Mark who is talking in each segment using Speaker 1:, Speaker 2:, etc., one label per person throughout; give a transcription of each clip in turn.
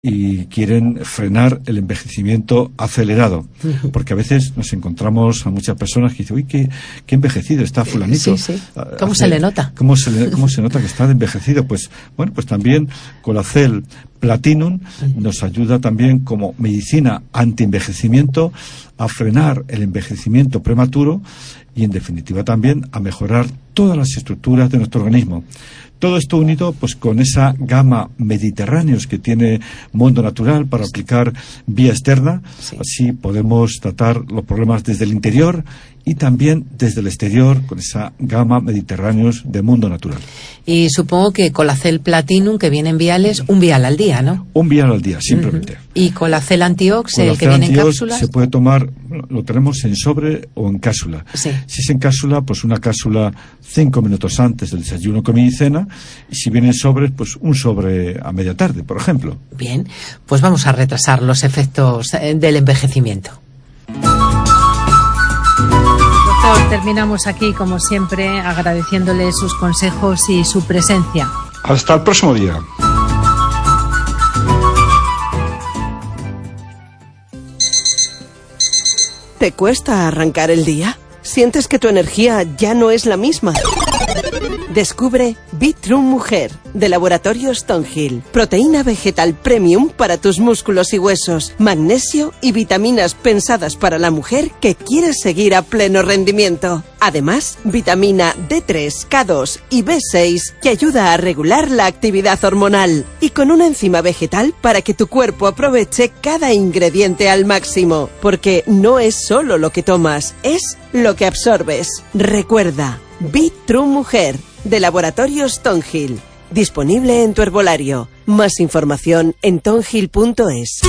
Speaker 1: y quieren frenar el envejecimiento acelerado, porque a veces nos encontramos a muchas personas que dicen, uy, qué envejecido está fulanito.
Speaker 2: Sí. ¿Cómo se le nota?
Speaker 1: ¿Cómo se nota que está envejecido? Pues bueno, pues también Colacel Platinum nos ayuda también como medicina anti-envejecimiento a frenar el envejecimiento prematuro y en definitiva también a mejorar todas las estructuras de nuestro organismo. Todo esto unido pues con esa gama Mediterráneos que tiene Mundo Natural para aplicar vía externa. Sí. Así podemos tratar los problemas desde el interior y también desde el exterior con esa gama Mediterráneos de Mundo Natural.
Speaker 2: Y supongo que Colacel Platinum, que viene en viales, un vial al día, ¿no?
Speaker 1: Un vial al día, simplemente.
Speaker 2: ¿Y Colacel Antiox, el que viene en cápsulas?
Speaker 1: Se puede tomar, lo tenemos en sobre o en cápsula.
Speaker 2: Sí.
Speaker 1: Si es en cápsula, pues una cápsula 5 minutos antes del desayuno, comida y cena. Y si viene en sobres, pues un sobre a media tarde, por ejemplo.
Speaker 2: Bien, pues vamos a retrasar los efectos del envejecimiento. Doctor, terminamos aquí, como siempre, agradeciéndole sus consejos y su presencia.
Speaker 1: Hasta el próximo día.
Speaker 3: ¿Te cuesta arrancar el día? ¿Sientes que tu energía ya no es la misma? Descubre Bitrun Mujer, de Laboratorio Stonehill. Proteína vegetal premium para tus músculos y huesos. Magnesio y vitaminas pensadas para la mujer que quiere seguir a pleno rendimiento. Además, vitamina D3, K2 y B6 que ayuda a regular la actividad hormonal. Y con una enzima vegetal para que tu cuerpo aproveche cada ingrediente al máximo. Porque no es solo lo que tomas, es lo que absorbes. Recuerda, Bitrun Mujer, de Laboratorio Stonehill. Disponible en tu herbolario. Más información en tonhill.es.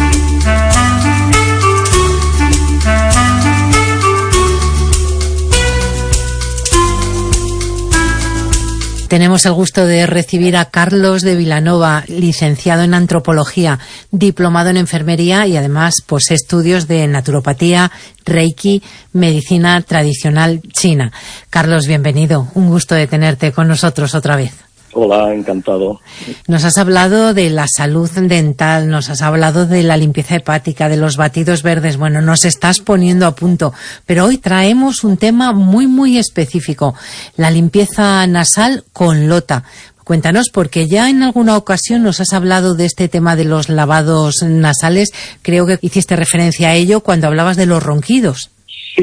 Speaker 2: Tenemos el gusto de recibir a Carlos de Vilanova, licenciado en antropología, diplomado en enfermería y además posee estudios de naturopatía, reiki, medicina tradicional china. Carlos, bienvenido. Un gusto de tenerte con nosotros otra vez.
Speaker 4: Hola, encantado.
Speaker 2: Nos has hablado de la salud dental, nos has hablado de la limpieza hepática, de los batidos verdes. Bueno, nos estás poniendo a punto. Pero hoy traemos un tema muy específico, la limpieza nasal con lota. Cuéntanos, porque ya en alguna ocasión nos has hablado de este tema de los lavados nasales. Creo que hiciste referencia a ello cuando hablabas de los ronquidos.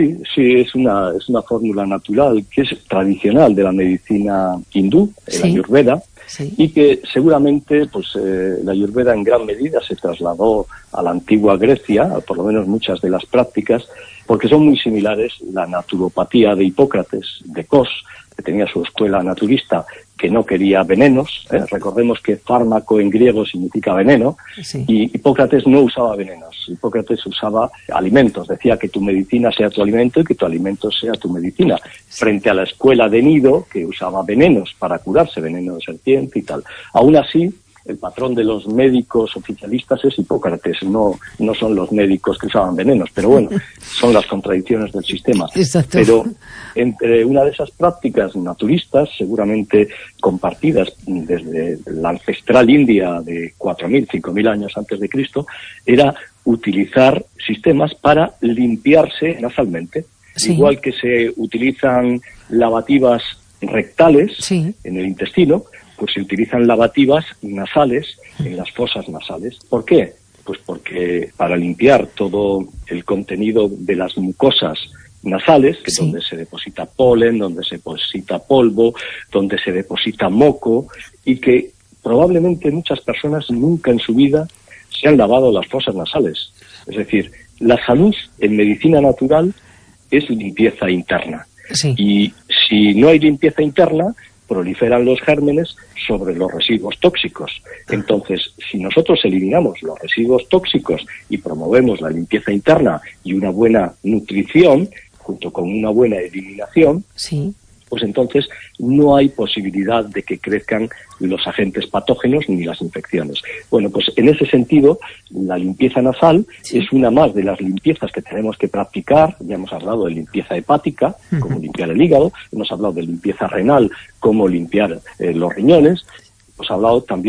Speaker 4: Sí, es una fórmula natural que es tradicional de la medicina hindú, la Ayurveda, y que seguramente pues la Ayurveda en gran medida se trasladó a la antigua Grecia, por lo menos muchas de las prácticas, porque son muy similares. La naturopatía de Hipócrates, de Kos, que tenía su escuela naturista, que no quería venenos. Recordemos que fármaco en griego significa veneno, y Hipócrates no usaba venenos. Hipócrates usaba alimentos. Decía que tu medicina sea tu alimento y que tu alimento sea tu medicina. Frente a la escuela de Nido, que usaba venenos para curarse, veneno de serpiente y tal. Aún así, el patrón de los médicos oficialistas es Hipócrates, no son los médicos que usaban venenos, pero bueno, son las contradicciones del sistema.
Speaker 2: Exacto.
Speaker 4: Pero entre una de esas prácticas naturistas, seguramente compartidas desde la ancestral India de 4.000, 5.000 años antes de Cristo, era utilizar sistemas para limpiarse nasalmente. Sí. Igual que se utilizan lavativas rectales en el intestino, pues se utilizan lavativas nasales en las fosas nasales. ¿Por qué? Pues porque para limpiar todo el contenido de las mucosas nasales, que es donde se deposita polen, donde se deposita polvo, donde se deposita moco, y que probablemente muchas personas nunca en su vida se han lavado las fosas nasales. Es decir, la salud en medicina natural es limpieza interna. Y si no hay limpieza interna, proliferan los gérmenes sobre los residuos tóxicos. Entonces, si nosotros eliminamos los residuos tóxicos y promovemos la limpieza interna y una buena nutrición, junto con una buena eliminación, pues entonces no hay posibilidad de que crezcan los agentes patógenos ni las infecciones. Bueno, pues en ese sentido, la limpieza nasal es una más de las limpiezas que tenemos que practicar. Ya hemos hablado de limpieza hepática, como limpiar el hígado, hemos hablado de limpieza renal, como limpiar los riñones, hemos hablado también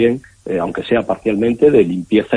Speaker 4: aunque sea parcialmente, de limpieza